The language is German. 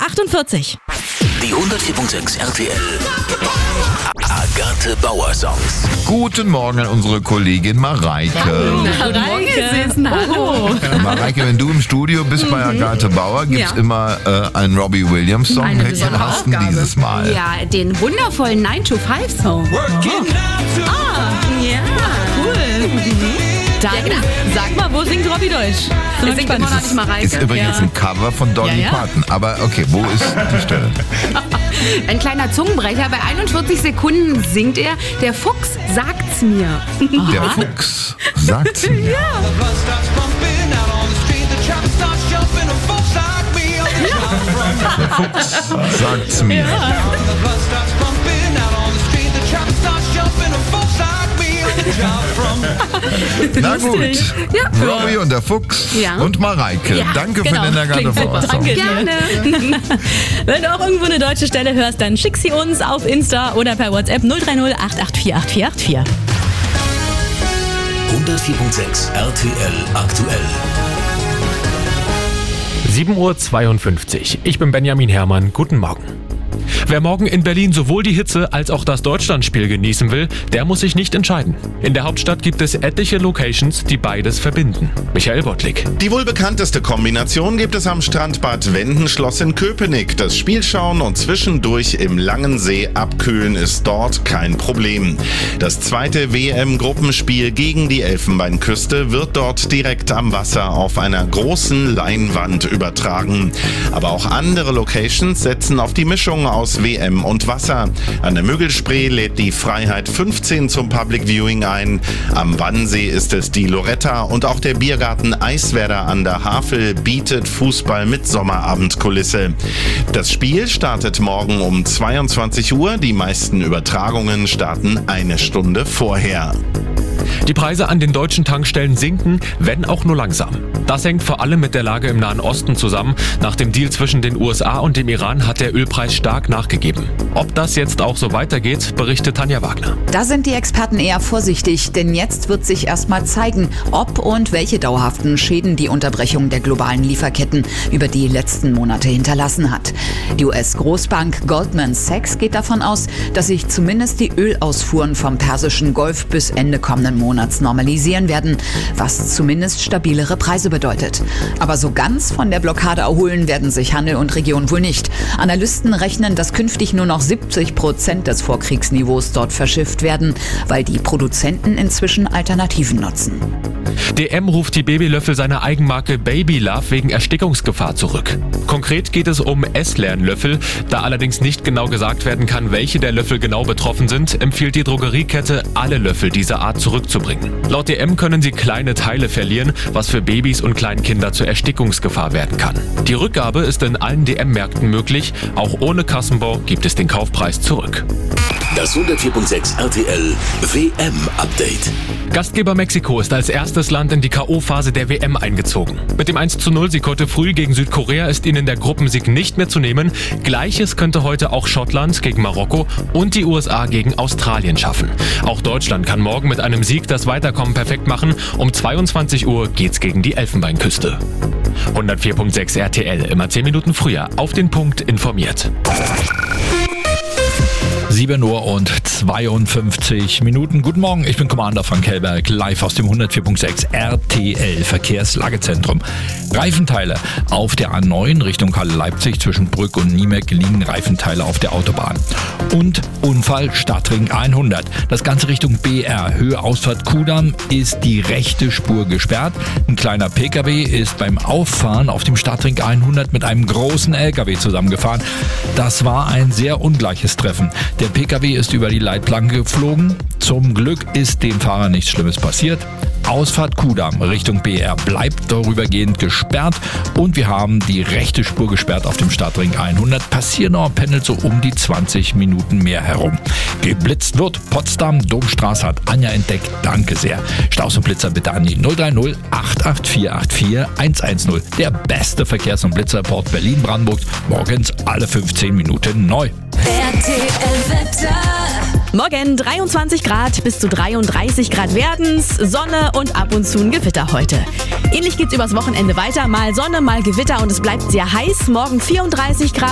48. Die 104.6 RTL Agathe Bauer Songs. Guten Morgen an unsere Kollegin Mareike. Hallo. Mareike, wenn du im Studio bist bei Agathe Bauer, gibt's immer einen Robbie Williams Song. Eine Welchen besondere hast du dieses Mal? Ja, den wundervollen 9-to-5-Song. Ja, cool. Dann, sag mal, wo singt Robbie Deutsch? Das singt immer noch nicht Mareike. Ist übrigens ein Cover von Dolly Ja. Parton. Aber okay, wo ist die Stelle? Ein kleiner Zungenbrecher. Bei 41 Sekunden singt er, der Fuchs sagt's mir. Der Fuchs sagt's mir. Der Fuchs sagt's mir. Na gut, Robbie und der Fuchs und Mareike. Ja, Danke genau. für den Agathe Klingt Bauer super. Song. Danke. Gerne. Wenn du auch irgendwo eine deutsche Stelle hörst, dann schick sie uns auf Insta oder per WhatsApp 030 884 8484. 104.6 RTL aktuell. 7:52 Uhr. Ich bin Benjamin Herrmann. Guten Morgen. Wer morgen in Berlin sowohl die Hitze als auch das Deutschlandspiel genießen will, der muss sich nicht entscheiden. In der Hauptstadt gibt es etliche Locations, die beides verbinden. Michael Bottlik. Die wohl bekannteste Kombination gibt es am Strandbad Wendenschloss in Köpenick. Das Spielschauen und zwischendurch im Langensee abkühlen ist dort kein Problem. Das zweite WM-Gruppenspiel gegen die Elfenbeinküste wird dort direkt am Wasser auf einer großen Leinwand übertragen. Aber auch andere Locations setzen auf die Mischung aus WM und Wasser. An der Müggelspree lädt die Freiheit 15 zum Public Viewing ein. Am Wannsee ist es die Loretta und auch der Biergarten Eiswerder an der Havel bietet Fußball mit Sommerabendkulisse. Das Spiel startet morgen um 22 Uhr. Die meisten Übertragungen starten eine Stunde vorher. Die Preise an den deutschen Tankstellen sinken, wenn auch nur langsam. Das hängt vor allem mit der Lage im Nahen Osten zusammen. Nach dem Deal zwischen den USA und dem Iran hat der Ölpreis stark nachgegeben. Ob das jetzt auch so weitergeht, berichtet Tanja Wagner. Da sind die Experten eher vorsichtig, denn jetzt wird sich erstmal zeigen, ob und welche dauerhaften Schäden die Unterbrechung der globalen Lieferketten über die letzten Monate hinterlassen hat. Die US-Großbank Goldman Sachs geht davon aus, dass sich zumindest die Ölausfuhren vom Persischen Golf bis Ende kommenden Monats normalisieren werden, was zumindest stabilere Preise bedeutet. Aber so ganz von der Blockade erholen werden sich Handel und Region wohl nicht. Analysten rechnen, dass künftig nur noch 70% des Vorkriegsniveaus dort verschifft werden, weil die Produzenten inzwischen Alternativen nutzen. DM ruft die Babylöffel seiner Eigenmarke Baby Love wegen Erstickungsgefahr zurück. Konkret geht es um Esslernlöffel. Da allerdings nicht genau gesagt werden kann, welche der Löffel genau betroffen sind, empfiehlt die Drogeriekette, alle Löffel dieser Art zurückzubringen. Laut DM können sie kleine Teile verlieren, was für Babys und Kleinkinder zur Erstickungsgefahr werden kann. Die Rückgabe ist in allen DM-Märkten möglich. Auch ohne Kassenbon gibt es den Kaufpreis zurück. Das 104.6 RTL WM-Update. Gastgeber Mexiko ist als erstes Land in die K.O.-Phase der WM eingezogen. Mit dem 1:0-Sieg heute früh gegen Südkorea ist ihnen der Gruppensieg nicht mehr zu nehmen. Gleiches könnte heute auch Schottland gegen Marokko und die USA gegen Australien schaffen. Auch Deutschland kann morgen mit einem Sieg das Weiterkommen perfekt machen. Um 22 Uhr geht's gegen die Elfenbeinküste. 104.6 RTL, immer 10 Minuten früher, auf den Punkt informiert. 7:52 Uhr. Guten Morgen, ich bin Commander Frank Hellberg, live aus dem 104.6 RTL Verkehrslagezentrum. Reifenteile auf der A9 Richtung Halle-Leipzig zwischen Brück und Niemek liegen Reifenteile auf der Autobahn. Und Unfall Stadtring 100. Das Ganze Richtung BR, Höhe Ausfahrt Kudamm, ist die rechte Spur gesperrt. Ein kleiner PKW ist beim Auffahren auf dem Stadtring 100 mit einem großen LKW zusammengefahren. Das war ein sehr ungleiches Treffen. Der PKW ist über die Leitplanke geflogen. Zum Glück ist dem Fahrer nichts Schlimmes passiert. Ausfahrt Kudamm Richtung BR bleibt vorübergehend gesperrt und wir haben die rechte Spur gesperrt auf dem Stadtring 100. Passiernauer pendelt so um die 20 Minuten mehr herum. Geblitzt wird. Potsdam Domstraße hat Anja entdeckt. Danke sehr. Staus und Blitzer bitte an die 030 884 84 110. Der beste Verkehrs- und Blitzerreport Berlin-Brandenburg. Morgens alle 15 Minuten neu. Morgen 23 Grad bis zu 33 Grad werden's, Sonne und ab und zu ein Gewitter heute. Ähnlich geht's übers Wochenende weiter, mal Sonne, mal Gewitter und es bleibt sehr heiß. Morgen 34 Grad.